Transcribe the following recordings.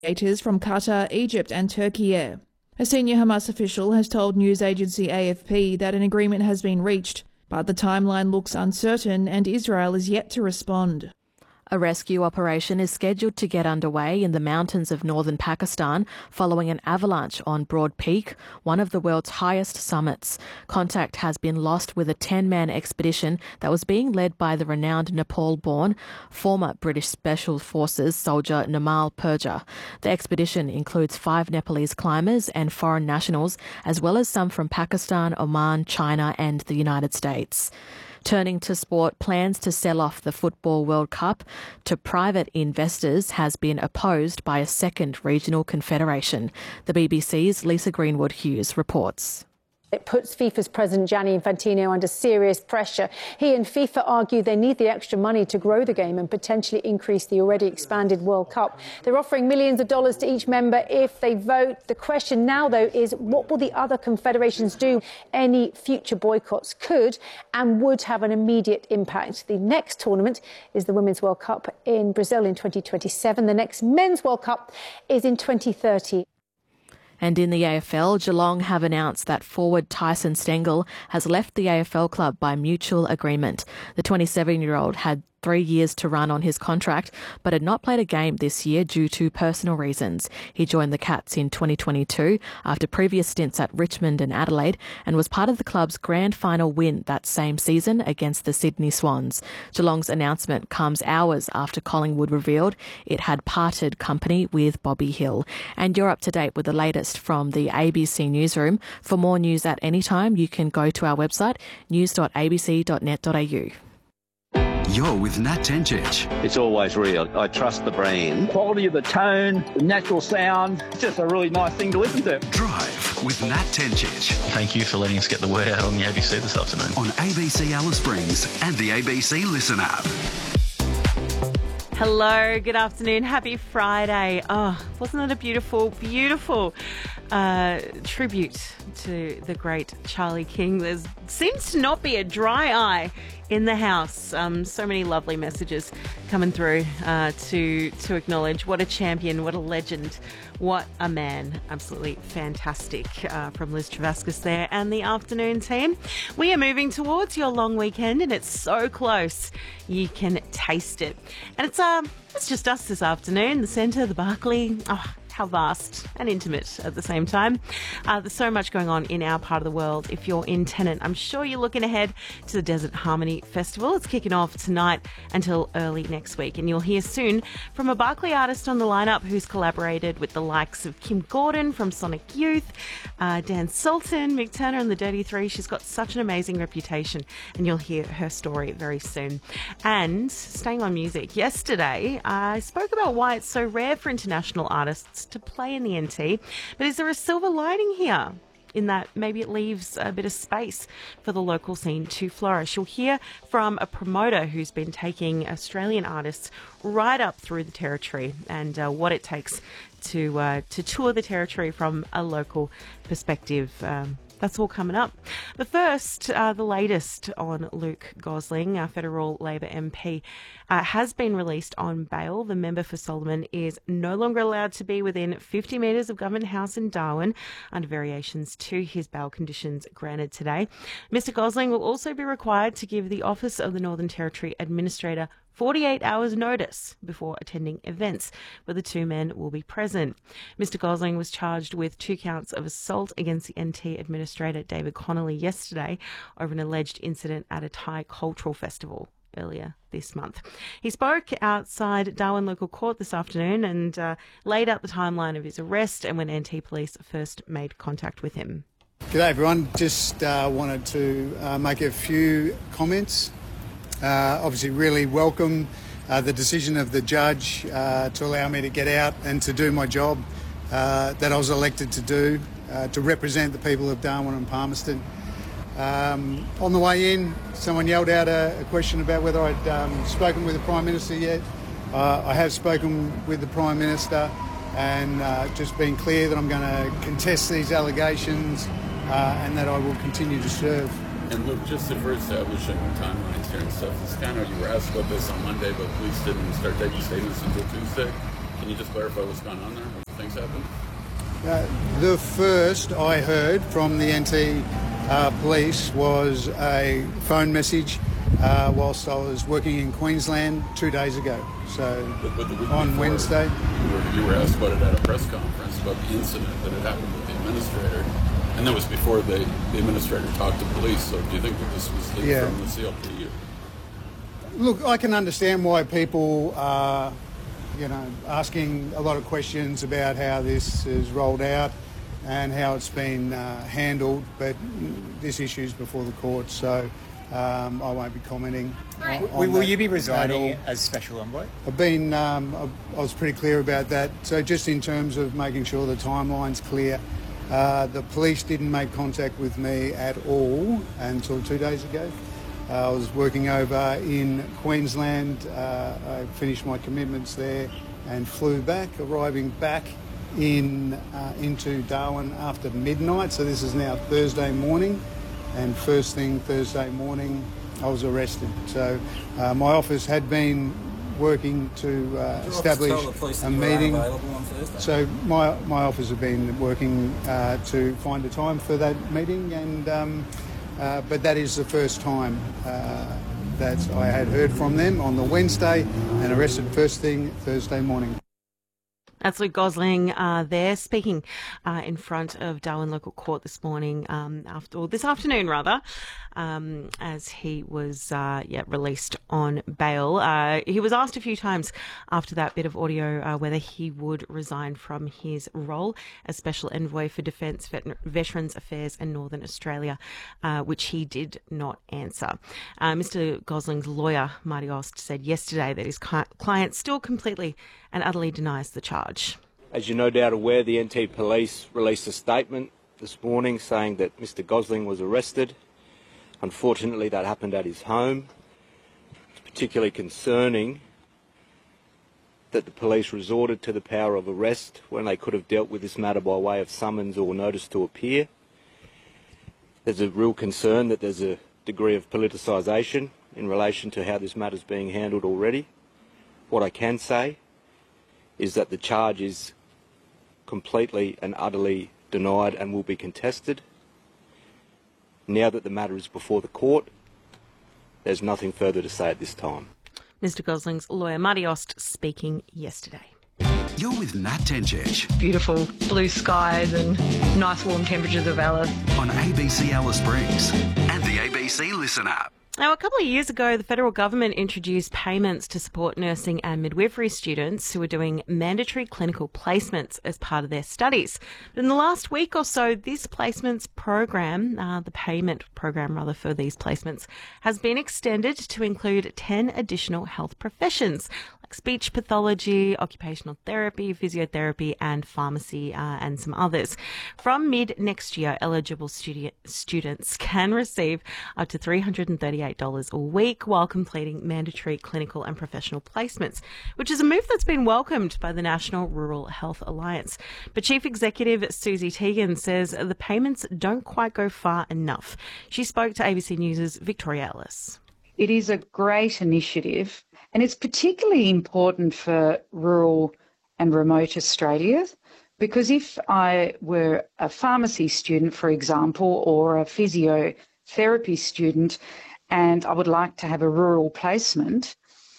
negotiators from Qatar, Egypt and Turkey. A senior Hamas official has told news agency AFP that an agreement has been reached, but the timeline looks uncertain and Israel is yet to respond. A rescue operation is scheduled to get underway in the mountains of northern Pakistan following an avalanche on Broad Peak, one of the world's highest summits. Contact has been lost with a 10-man expedition that was being led by the renowned Nepal-born former British Special Forces soldier Nimal Purja. The expedition includes 5 Nepalese climbers and foreign nationals, as well as some from Pakistan, Oman, China and the United States. Turning to sport, plans to sell off the Football World Cup to private investors has been opposed by a second regional confederation. The BBC's Lisa Greenwood-Hughes reports. It puts FIFA's president Gianni Infantino under serious pressure. He and FIFA argue they need the extra money to grow the game and potentially increase the already expanded World Cup. They're offering millions of dollars to each member if they vote. The question now, though, is what will the other confederations do? Any future boycotts could and would have an immediate impact. The next tournament is the Women's World Cup in Brazil in 2027. The next Men's World Cup is in 2030. And in the AFL, Geelong have announced that forward Tyson Stengel has left the AFL club by mutual agreement. The 27-year-old had 3 years to run on his contract, but had not played a game this year due to personal reasons. He joined the Cats in 2022 after previous stints at Richmond and Adelaide and was part of the club's grand final win that same season against the Sydney Swans. Geelong's announcement comes hours after Collingwood revealed it had parted company with Bobby Hill. And you're up to date with the latest from the ABC Newsroom. For more news at any time, you can go to our website, news.abc.net.au. You're with Nat Tencic. It's always real. I trust the brand. Quality of the tone, the natural sound. It's just a really nice thing to listen to. Drive with Nat Tencic. Thank you for letting us get the word out on the ABC this afternoon. On ABC Alice Springs and the ABC Listen app. Hello, good afternoon. Happy Friday. Oh, wasn't it a beautiful, beautiful tribute to the great Charlie King? There seems to not be a dry eye in the house. So many lovely messages coming through to acknowledge what a champion, what a legend, what a man. Absolutely fantastic from Liz Travascus there and the afternoon team. We are moving towards your long weekend and it's so close. You can taste it. And it's just us this afternoon, the centre, the Barclay. Oh, how vast and intimate at the same time. There's so much going on in our part of the world. If you're in Tennant, I'm sure you're looking ahead to the Desert Harmony Festival. It's kicking off tonight until early next week. And you'll hear soon from a Barclay artist on the lineup who's collaborated with the likes of Kim Gordon from Sonic Youth, Dan Sultan, Mick Turner and the Dirty Three. She's got such an amazing reputation and you'll hear her story very soon. And staying on music, yesterday I spoke about why it's so rare for international artists to play in the NT, but is there a silver lining here? In that maybe it leaves a bit of space for the local scene to flourish. You'll hear from a promoter who's been taking Australian artists right up through the territory and what it takes to tour the territory from a local perspective. That's all coming up. But first, the latest on Luke Gosling, our federal Labor MP, has been released on bail. The member for Solomon is no longer allowed to be within 50 metres of Government House in Darwin under variations to his bail conditions granted today. Mr Gosling will also be required to give the Office of the Northern Territory Administrator 48 hours notice before attending events where the two men will be present. Mr Gosling was charged with 2 counts of assault against the NT Administrator David Connolly yesterday over an alleged incident at a Thai cultural festival earlier this month. He spoke outside Darwin Local Court this afternoon and laid out the timeline of his arrest and when NT Police first made contact with him. G'day everyone, just wanted to make a few comments. Obviously really welcome the decision of the judge to allow me to get out and to do my job that I was elected to do, to represent the people of Darwin and Palmerston. On the way in, someone yelled out a question about whether I'd spoken with the Prime Minister yet. I have spoken with the Prime Minister and just been clear that I'm going to contest these allegations and that I will continue to serve. And look, just for establishing timelines here and stuff, it's kind of, you were asked about this on Monday, but police didn't start taking statements until Tuesday. Can you just clarify what's going on there? What things happen? The first I heard from the NT police was a phone message whilst I was working in Queensland 2 days ago. So But the week on before, Wednesday. You were asked about it at a press conference about the incident that had happened with the administrator. And that was before the administrator talked to police. So do you think that this was leaked from the CLP? Look, I can understand why people are, asking a lot of questions about how this is rolled out and how it's been handled, but this issue's before the court, so I won't be commenting. Will you be resigning as Special Envoy? I was pretty clear about that. So just in terms of making sure the timeline's clear, the police didn't make contact with me at all until 2 days ago. I was working over in Queensland. I finished my commitments there and flew back, arriving back into Darwin after midnight. So this is now Thursday morning, and first thing Thursday morning I was arrested. So my office had been working to establish a meeting. So my office had been working to find a time for that meeting, and but that is the first time that I had heard from them on the Wednesday and arrested first thing Thursday morning. That's Luke Gosling there speaking in front of Darwin Local Court this morning, this afternoon rather, as he was released on bail. He was asked a few times after that bit of audio whether he would resign from his role as Special Envoy for Defence, Veterans Affairs and Northern Australia, which he did not answer. Mr Gosling's lawyer, Marty Ost, said yesterday that his client still completely and utterly denies the charge. As you're no doubt aware, the NT Police released a statement this morning saying that Mr Gosling was arrested. Unfortunately, that happened at his home. It's particularly concerning that the police resorted to the power of arrest when they could have dealt with this matter by way of summons or notice to appear. There's a real concern that there's a degree of politicisation in relation to how this matter's being handled already. What I can say is that the charge is completely and utterly denied and will be contested. Now that the matter is before the court, there's nothing further to say at this time. Mr Gosling's lawyer, Marty Ost, speaking yesterday. You're with Nat Tencic. Beautiful blue skies and nice warm temperatures of Alice. On ABC Alice Springs and the ABC Listen app. Now, a couple of years ago, the federal government introduced payments to support nursing and midwifery students who are doing mandatory clinical placements as part of their studies. But in the last week or so, this placements program, the payment program rather for these placements, has been extended to include 10 additional health professions like speech pathology, occupational therapy, physiotherapy and pharmacy and some others. From mid next year, eligible students can receive up to $338 a week while completing mandatory clinical and professional placements, which is a move that's been welcomed by the National Rural Health Alliance. But Chief Executive Susie Teagan says the payments don't quite go far enough. She spoke to ABC News' Victoria Ellis. It is a great initiative, and it's particularly important for rural and remote Australia, because if I were a pharmacy student, for example, or a physiotherapy student, and I would like to have a rural placement,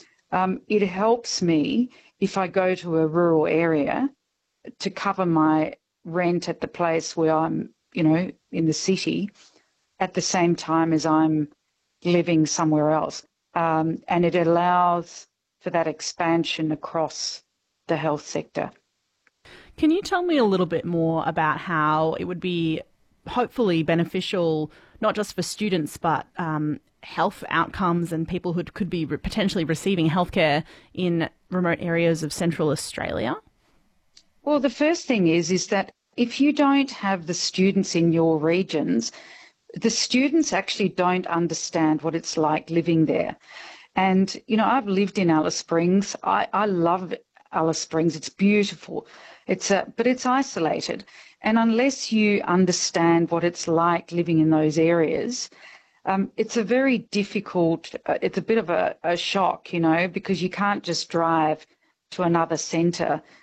it helps me if I go to a rural area to cover my rent at the place where I'm, in the city, at the same time as I'm living somewhere else. And it allows for that expansion across the health sector. Can you tell me a little bit more about how it would be hopefully beneficial, not just for students, but health outcomes and people who could be potentially receiving healthcare in remote areas of Central Australia? Well, the first thing is that if you don't have the students in your regions, the students actually don't understand what it's like living there. And, I've lived in Alice Springs. I love Alice Springs. It's beautiful. But it's isolated. And unless you understand what it's like living in those areas, it's a very difficult, it's a bit of a shock, because you can't just drive to another centre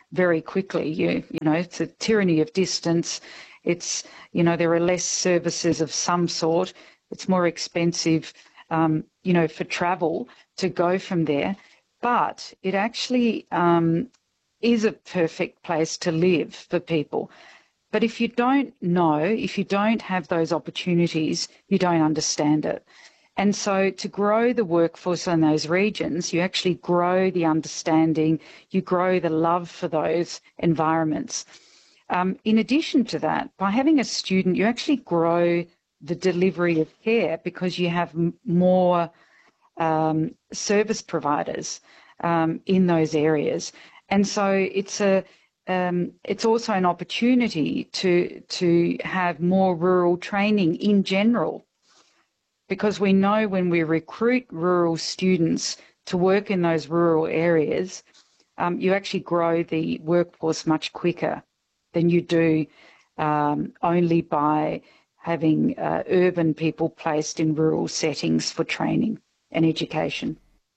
very quickly. You know, it's a tyranny of distance. It's, you know, there are less services of some sort. It's more expensive, you know, for travel to go from there. But it actually is a perfect place to live for people. But if you don't know, if you don't have those opportunities, you don't understand it. And so to grow the workforce in those regions, you actually grow the understanding, you grow the love for those environments. In addition to that, by having a student, you actually grow the delivery of care because you have more service providers in those areas. And so it's also an opportunity to have more rural training in general, because we know when we recruit rural students to work in those rural areas, you actually grow the workforce much quicker than you do only by having urban people placed in rural settings for training and education.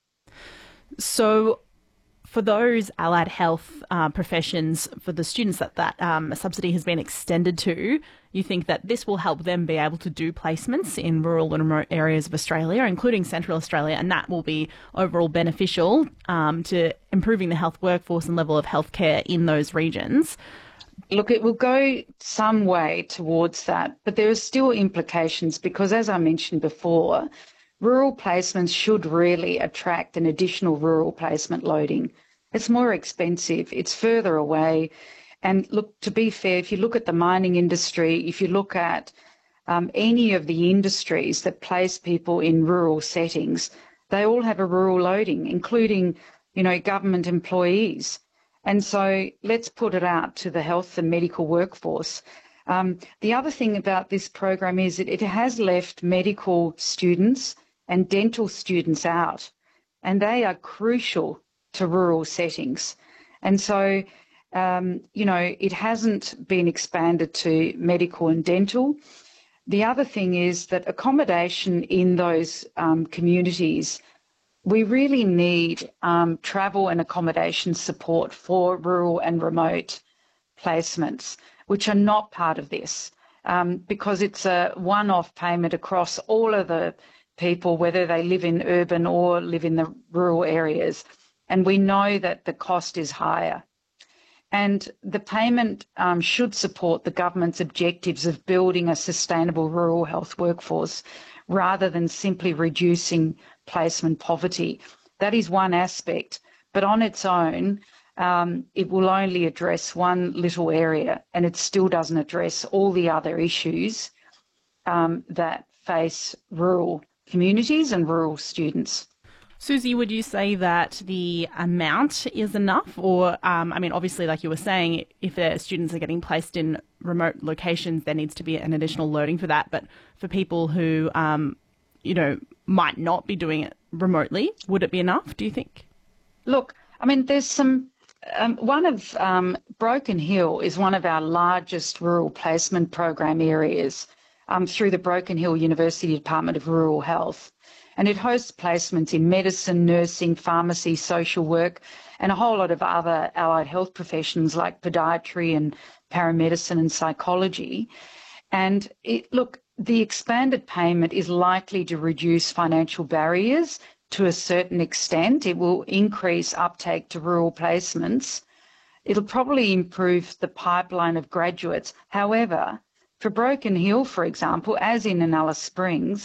So for those allied health professions, for the students that subsidy has been extended to, you think that this will help them be able to do placements in rural and remote areas of Australia, including Central Australia, and that will be overall beneficial to improving the health workforce and level of healthcare in those regions? Look, it will go some way towards that, but there are still implications because, as I mentioned before, rural placements should really attract an additional rural placement loading. It's more expensive, it's further away. And look, to be fair, if you look at the mining industry, if you look at any of the industries that place people in rural settings, they all have a rural loading, including, you know, government employees. And so let's put it out to the health and medical workforce. The other thing about this program is that it has left medical students and dental students out, and they are crucial to rural settings. And so, you know, it hasn't been expanded to medical and dental. The other thing is that accommodation in those communities, we really need travel and accommodation support for rural and remote placements, which are not part of this, because it's a one-off payment across all of the people, whether they live in urban or live in the rural areas. And we know that the cost is higher. And the payment should support the government's objectives of building a sustainable rural health workforce rather than simply reducing placement poverty. That is one aspect, but on its own, it will only address one little area, and it still doesn't address all the other issues that face rural communities and rural students. Susie, would you say that the amount is enough? Or, I mean, obviously, like you were saying, if the students are getting placed in remote locations, there needs to be an additional loading for that. But for people who, you know, might not be doing it remotely, would it be enough, do you think? Look, I mean, there's some, Broken Hill is one of our largest rural placement program areas through the Broken Hill University Department of Rural Health. And it hosts placements in medicine, nursing, pharmacy, social work, and a whole lot of other allied health professions like podiatry and paramedicine and psychology. And look, the expanded payment is likely to reduce financial barriers to a certain extent. It will increase uptake to rural placements. It'll probably improve the pipeline of graduates. However, for Broken Hill, for example, as in Alice Springs,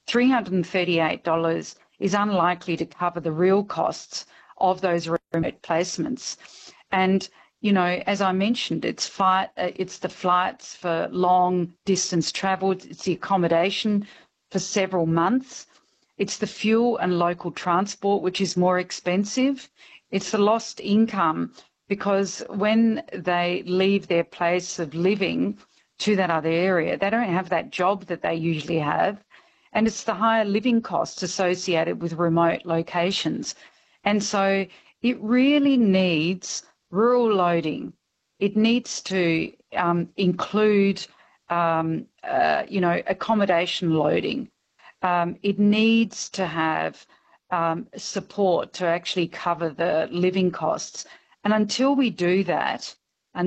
$338 is unlikely to cover the real costs of those remote placements. And, you know, as I mentioned, it's the flights for long distance travel, it's the accommodation for several months, it's the fuel and local transport, which is more expensive, it's the lost income, because when they leave their place of living to that other area, they don't have that job that they usually have. And it's the higher living costs associated with remote locations. And so it really needs rural loading. It needs to include, you know, accommodation loading. It needs to have support to actually cover the living costs. And until we do that,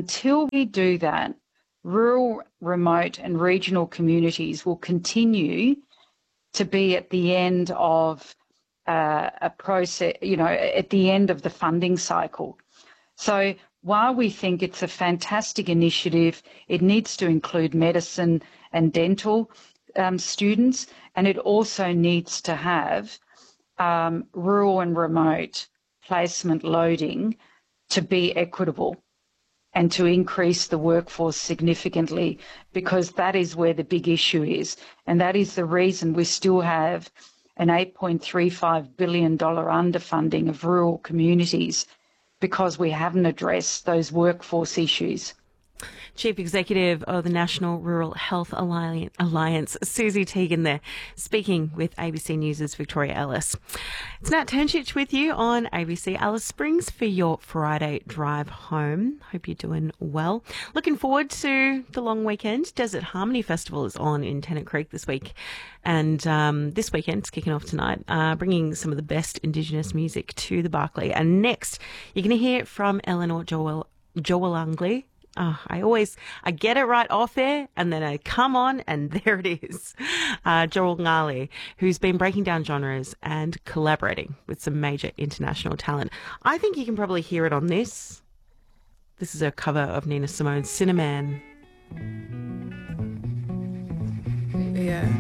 rural, remote and regional communities will continue to be at the end of a process, at the end of the funding cycle. So while we think it's a fantastic initiative, it needs to include medicine and dental students, and it also needs to have rural and remote placement loading to be equitable and to increase the workforce significantly, because that is where the big issue is. And that is the reason we still have an $8.35 billion underfunding of rural communities, because we haven't addressed those workforce issues. Chief Executive of the National Rural Health Alliance, Susie Teagan there, speaking with ABC News' Victoria Ellis. It's Nat Turnchich with you on ABC Alice Springs for your Friday drive home. Hope you're doing well. Looking forward to the long weekend. Desert Harmony Festival is on in Tennant Creek this week. And this weekend, it's kicking off tonight, bringing some of the best Indigenous music to the Barclay. And next, you're going to hear from Eleanor Jowalangley. I get it right off there, and then I come on, and there it is. Jowalangley, who's been breaking down genres and collaborating with some major international talent. I think you can probably hear it on this. This is a cover of Nina Simone's Cinnamon. Yeah.